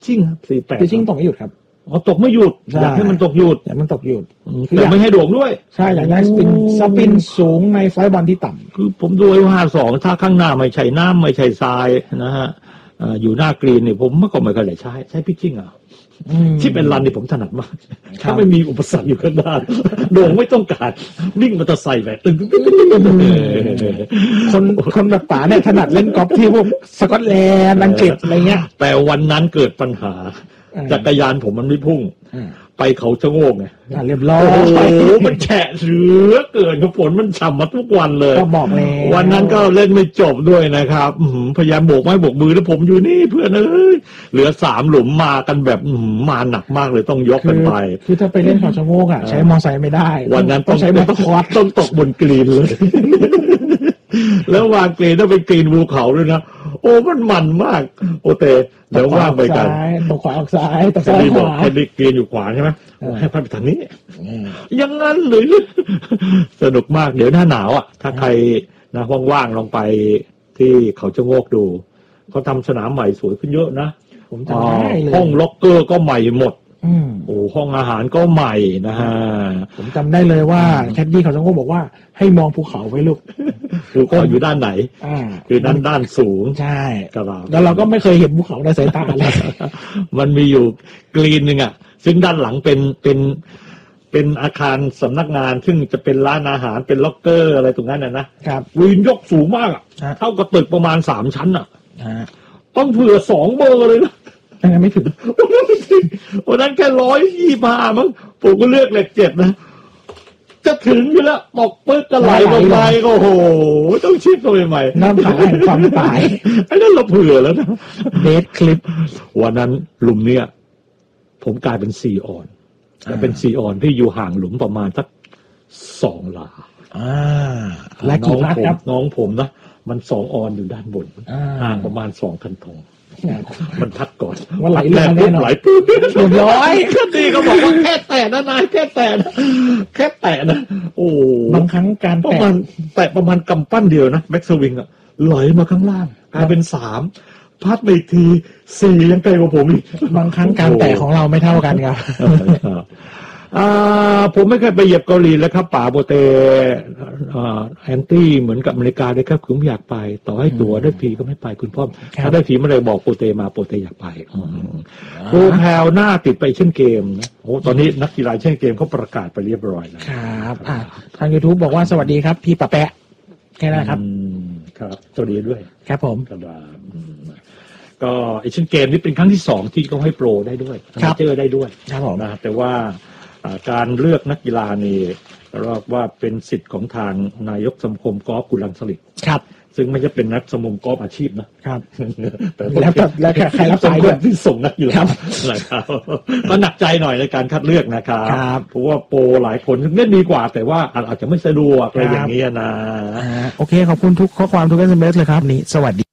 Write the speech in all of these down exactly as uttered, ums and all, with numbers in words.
ชิ่งครับสี่แปดฟิชชิ่งตกไม่หยุดครับอ๋อตกไม่หยุดอยากให้มันตกหยุดอยากมันตกหยุดแต่ไม่ให้โด่งด้วยใช่อยากได้สปินสปินสูงในไฟบอลที่ต่ำคือผมดูไอ้ห้าสองถ้าข้างหน้าไม่ใช่น้ำไม่ใช่ทรายนะฮะอยู่หน้ากรีนเนี่ยผมเมื่อก่อนไม่เคยใช้ใช้พิชชิ่งอ่ะที่เป็นรันนี่ผมถนัดมากถ้าไม่มีอุปสรรคอยู่ข้างหน้าโด่งไม่ต้องการวิ่งมอเตอร์ไซค์แบบตึงคนคนแบบป๋าเนี่ยถนัดเล่นกอล์ฟที่พวกสกอตแลนด์อังกฤษอะไรเงี้ยแต่วันนั้นเกิดปัญหาจักรยานผมมันไม่พุ่งไปเขาชะโงกไงเรียบร้อยโอ้โหมันแฉะเหลือเกินฝนมันฉ่ำมาทุกวันเลยก็บอกเลยวันนั้นก็เล่นไม่จบด้วยนะครับพยายามโบกไม้โบกมือแล้วผมอยู่นี่เพื่อนเอ้ยเหลือสามหลุมมากันแบบมาหนักมากเลยต้องยกกันไปคือถ้าไปเล่นเขาชะโงกอ่ะใช้มอไซค์ไม่ได้วันนั้นต้องใช้มอเตอร์คอร์สต้องตกบนกรีนเลยแล้ววางกรีนต้องเป็นกรีนภูเขาด้วยนะโอ้มันมันมากโอเตเดี๋ยวว่างไปกันตกขวาออกซ้ายตกซ้ายขวาให้ดิกรีนอยู่ขวาใช่ไหมให้พัดไปทางนี้ยังงั้นหรือสนุกมากเดี๋ยวหน้าหนาวอ่ะถ้าใครนะว่างๆลองไปที่เขาชะโงกดูเขาทำสนามใหม่สวยขึ้นเยอะนะผมจำได้เลยห้องล็อกเกอร์ก็ใหม่หมดโอ้ห้องอาหารก็ใหม่นะฮะผมจำได้เลยว่าแคดดี้เขาต้องบอกว่าให้มองภูเขาไว้ลูกภูเขาอยู่ด้านไหนคือด้านด้านสูงใช่แล้วเราก็ไม่เคยเห็นภูเขาในสายตาเลยมันมีอยู่กรีนหนึ่งอ่ะซึ่งด้านหลังเป็นเป็นเป็นอาคารสำนักงานซึ่งจะเป็นร้านอาหารเป็นล็อกเกอร์อะไรตรงนั้นน่ะนะครับวีนยกสูงมากอ่ะเท่ากับตึกประมาณสามชั้นอ่ะต้องเผื่อสองเบอร์เลยนะยังไม่ถึงวันนั้นแค่ร้อยยี่สิบห้ามั้งผมก็เลือกเหล็กเจ็ดนะจะถึงอยู่แล้วตกปึ๊กกระไหลลงไปก็โอ้โหต้องชิดตัวใหม่น้ำผาแห่งความตายไอ้นั่นเราเผื่อแล้วนะเดทคลิปวันนั้นหลุมเนี้ยผมกลายเป็นซีออนแต่เป็นซีออนที่อยู่ห่างหลุมประมาณสักสองหลาอ่าและกี่พัดครับน้องผมนะมันสองออนอยู่ด้านบนห่างประมาณสองพันทงมันพัดก่อนว่าไหลแรงแน่นอนไหลปุ๊บเรียบร้อยก็ดีก็บอกว่าแค่แตะนะนายแค่แตะนะแค่แตะนะโอ้บางครั้งการแตะประมาณแตะประมาณกำปั้นเดียวนะแบ็กสวิงอ่ะไหลมาข้างล่างกลายเป็นสามพัดไปอีกทีสี่ยังไกลกว่าผมอีกบางครั้งการแตะของเราไม่เท่ากันครับอ่าผมไม่เคยไปเหยียบเกาหลีแล้วครับป๋าโปเตอ่าแอนตี้เหมือนกับอเมริกาเลยครับผมอยากไปต่อให้ตั๋วได้ฟรีก็ไม่ไปคุณพ่อถ้าได้ฟรีเมื่อไรบอกโปเตมาโปเตอยากไปโปแพลหน้าติดไปเช่นเกมนะโอ้ตอนนี้นักกีฬาเช่นเกมเขาประกาศไปเรียบร้อยแล้วครับอ่าทาง YouTube บอกว่าสวัสดีครับพี่ปะแปะแค่นั้นครับครับสวัสดีด้วยครับผมครับก็เอเชียนเกมนี้เป็นครั้งที่สองที่เขาให้โปรได้ด้วยเจอได้ด้วยนะแต่ว่าการเลือกนักกีฬานี่เรียกว่าเป็นสิทธิ์ของทางนายกสมาคมกอล์ฟกุลังสลิดครับซึ่งไม่ใช่เป็นนักสมาคมกอล์ฟอาชีพนะครับแต่แล้วแล้วใครรับสายด้วยที่ส่งนักกีฬานะครับก็หนักใจหน่อยในการคัดเลือกนะครับเพราะว่าโปรหลายคนเล่นดีกว่าแต่ว่าอาจจะไม่สะดวกอะไรอย่างนี้นะโอเคขอบคุณทุกข้อความทุก เอส เอ็ม เอส เลยครับนี่สวัสดี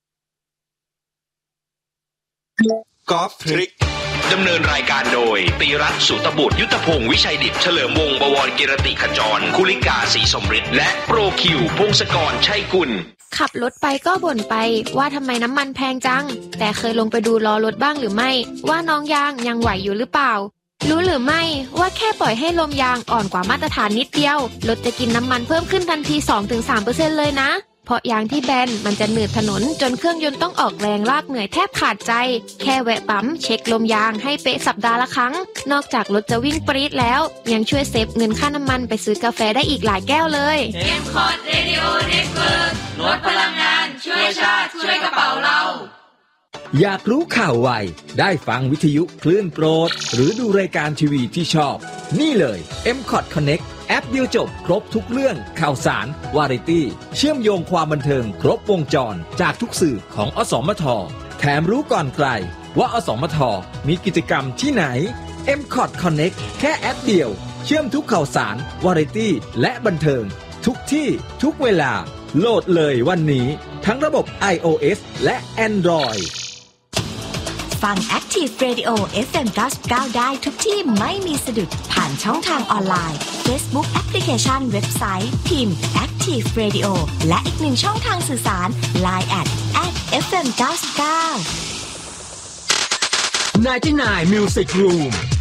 กอล์ฟทริคดำเนินรายการโดยตีรัตน์สุตบุตรยุทธพงศ์วิชัยดิษฐ์เฉลิมวงศ์บวรกิรติขจรคุลิกาศรีสมฤทธิ์และโปรคิวพงศกรชัยกุลขับรถไปก็บ่นไปว่าทำไมน้ำมันแพงจังแต่เคยลงไปดูล้อรถบ้างหรือไม่ว่าน้องยางยังไหวอยู่หรือเปล่ารู้หรือไม่ว่าแค่ปล่อยให้ลมยางอ่อนกว่ามาตรฐานนิดเดียวรถจะกินน้ำมันเพิ่มขึ้นทันที สองถึงสามเปอร์เซ็นต์ เลยนะเพราะยางที่แบนมันจะหนืดถนนจนเครื่องยนต์ต้องออกแรงลากเหนื่อยแทบขาดใจแค่แวะปั๊มเช็คลมยางให้เป๊ะสัปดาห์ละครั้งนอกจากรถจะวิ่งปรี๊ดแล้วยังช่วยเซฟเงินค่าน้ำมันไปซื้อกาแฟได้อีกหลายแก้วเลยเอ็ม คอร์ด Radio Network ลดพลังงานช่วยชาติช่วยกระเป๋าเราอยากรู้ข่าวไวได้ฟังวิทยุคลื่นโปรดหรือดูรายการทีวีที่ชอบนี่เลย เอ็ม คอร์ด Connectแอปเดียวจบครบทุกเรื่องข่าวสารวาไรตี้เชื่อมโยงความบันเทิงครบวงจรจากทุกสื่อของอสมทแถมรู้ก่อนใครว่าอสมทมีกิจกรรมที่ไหน เอ็ม คอร์ด Connect แค่แอปเดียวเชื่อมทุกข่าวสารวาไรตี้และบันเทิงทุกที่ทุกเวลาโหลดเลยวันนี้ทั้งระบบ ไอ โอ เอส และ Android ฟัง Active Radio เอฟ เอ็ม เก้าสิบเก้า ได้ทุกที่ไม่มีสะดุดผ่านช่องทางออนไลน์ Facebook แอปพลิเคชันเว็บไซต์พิมพ์ Active Radio และอีกหนึ่งช่องทางสื่อสาร ไลน์ แอท แอท เอฟ เอ็ม เก้าสิบเก้าไนน์ตี้ไนน์ Music Room